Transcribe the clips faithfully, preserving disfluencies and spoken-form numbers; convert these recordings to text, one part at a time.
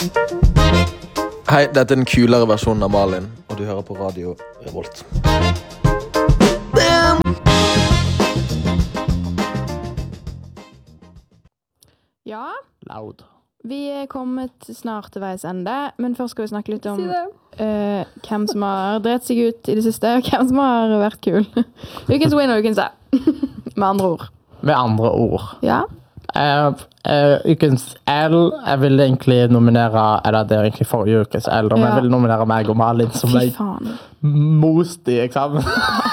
Hei, dette er den kulere versjonen av Malin, og du hører på Radio Revolt. Ja, Loud. vi er kommet snart til veis ende, men først skal vi snakke litt om Si det. eh, hvem som har drept seg ut i det siste, og hvem som har vært kul. Ukens win og ukens se. Med andre ord. Med andre ord. Ja, Uh, uh, ukens L, jeg vil egentlig nominere, eller det er egentlig forrige ukens L, men Ja. jeg vil nominere meg og Malin som fy ble faen. most i eksamen.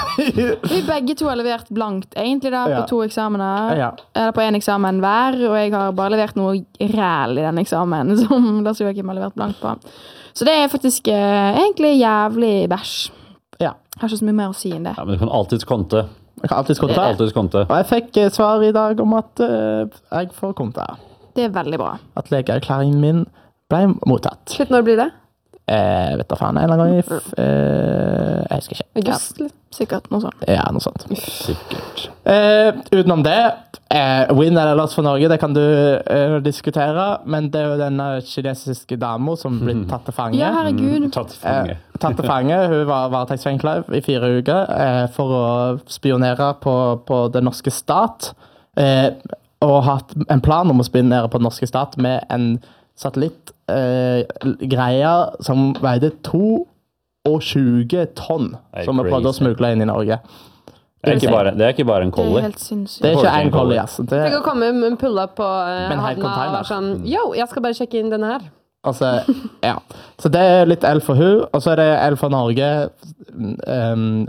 Vi begge to har levert blankt, egentlig da, på Ja. to eksamener. Ja. Eller på en eksamen hver, og jeg har bare levert noe ræl i den eksamen, som Lars Joakim har levert blankt på. Så det er faktisk eh, egentlig jævlig bæsj. Ja. Jeg har ikke så mye mer å si enn det. Ja, men du kan alltids konte. Jeg kan alltid konte. Alltids konte. Og jeg fikk eh, svar i dag om at uh, jeg får konte. Det er veldig bra. At legeerklæringen min ble mottatt. Slutt, når blir det? Eh, vet du faen, en eller annen gang i f- eh, jeg husker ikke. August? eller? Sikkert noe sånt. Ja, noe sånt. Sikkert. Eh, utenom det, eh, win eller loss for Norge, det kan du eh, diskutere, men det er jo denne kinesiske dama som ble tatt til fange. Ja, herregud. Mm, tatt fange. Eh, tatt til fange. Hun var varetektsfengslet i fire uker eh, for å spionere på, på den norske stat, eh, og hatt en plan om å spionere på den norske stat med en satellitt eh, greier som veide to og tjue tonn, Det er som vi prøvde å crazy. smugle inn i Norge. Det er ikke bare, det er ikke bare en Det er collie. helt Det sinnssykt. er ikke Folkelig en collie, collie. altså. Det, Tenk å komme med en pull-up på uh, Men hei, havna og container. være sånn, yo, jeg skal bare sjekke inn denne her. altså, ja. Så det er litt L for hun, og så er det L for Norge um,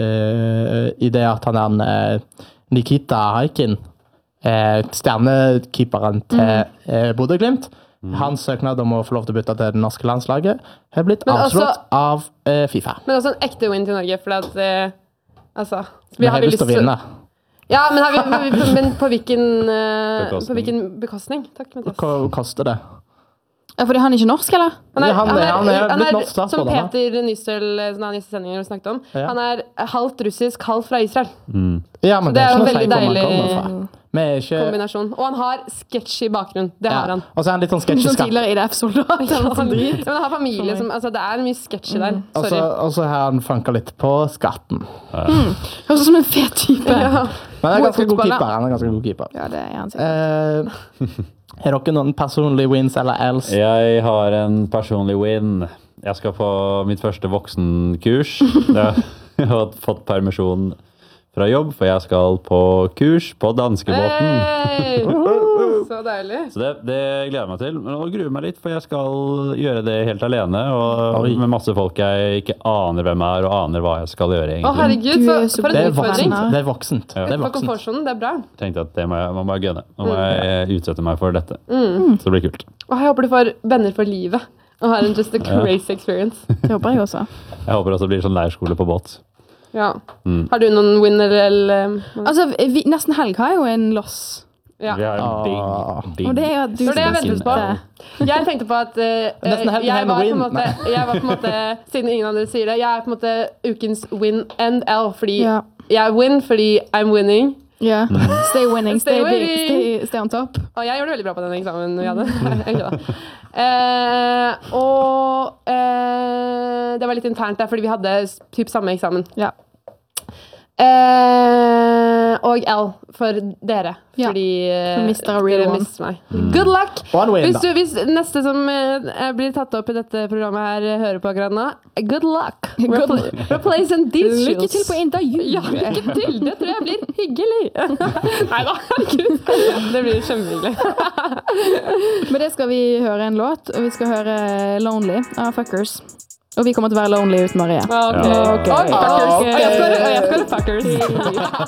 uh, i det at han er en, uh, Nikita Haikin, uh, stjernekeeperen til uh, Bodø-Glimt. Hans søknad om å få lov til å bytte til det norske landslaget har blitt Men altså- avslått av uh, FIFA. Men også en ekte win til Norge, for at, eh, altså... Vi har lyst til å vinne. Ja, men, har vi, men, vi- men på hvilken, eh, Bekostning. på hvilken bekostning? Takk, Mathias. Hva koster det? Ja, fordi han er ikke norsk, eller? Han er, Ja, han er- han er blitt norsk som statsborger, han. Peter Nystøl, som han i sendingen har snakket om. Ja. Han er halvt russisk, halvt fra Israel. Mm. Ja, men det det er er jo ikke noe veldig feil hvor man deilig kommer fra. Vi er ikke... kombinasjon. Og han har sketchy bakgrunn. Det har Ja. han. Og så er han litt sånn Som sketsjeskatt. tidligere I D F-soldat. Ja, eller sånn drit. men han har familie som... Altså, det er mye sketchy der. Og så Sorry. og så har han funka litt på skatten. Høres ut som en fet type. Ja. Men han er ganske god Fotball, da. keeper. Han er ganske god keeper. Ja, det er han sikkert. Eh, har dere noen personlige wins eller else? Jeg har en personlig win. Jeg skal på mitt første voksenkurs. Jeg har fått permisjon fra jobb, for jeg skal på kurs på danskebåten. Hey! Så deilig. Så det, det gleder jeg meg til. Men nå gruer jeg meg litt, for jeg skal gjøre det helt alene, og Oi. med masse folk jeg ikke aner hvem er, og aner hva jeg skal gjøre, Å, egentlig. herregud, Du for, er så for Det en er utfordring. voksent. Det er voksent. Ja. Det er For voksent. komfortsonen, det er bra. Jeg tenkte at det må jeg, man må jeg gønne. Nå må Mm. jeg utsette meg for dette. Så det blir kult. Og jeg håper du får venner for livet. Og har en just a crazy experience. Det håper jeg også. Jeg håper også det blir sånn leirskole på båt. Ja. Mm. Har du noen winner eller... Altså, vi, nesten helg har jo en loss. Ja. Vi har en big, Ah. big Og det er at du Det var det jeg ventet på. Ja. Jeg tenkte på at eh, Nesten helt jeg, var på en win. måte, jeg var på en måte, siden ingen av dere sier det, jeg er på en måte ukens win and L, fordi Ja. jeg win fordi I'm winning. Ja. Stay winning, stay, Stay big, winning. stay, stay on top. Og jeg gjorde det veldig bra på den eksamen vi hadde. Egentlig da. Eh, og eh, det var litt internt der, fordi vi hadde s- typ samme eksamen. Ja. Eh, og L for dere, Ja. fordi eh, For mister a real dere one. mistet meg. Good luck! One win, Hvis, da. du, hvis neste som eh, blir tatt opp i dette programmet her eh, hører på akkurat nå, good luck! Repl replacing these shoes. Lykke til på intervju. Ja, lykke til! Det tror jeg blir hyggelig. Neida, herregud. Det blir kjempehyggelig. Med det skal vi høre en låt, og vi skal høre Lonely av Fuckers. Og vi kommer til å være lonely uten Marie. Ok. Ja. Og fuckers. Ok. Og jeg skal høre- og jeg skal høre fuckers.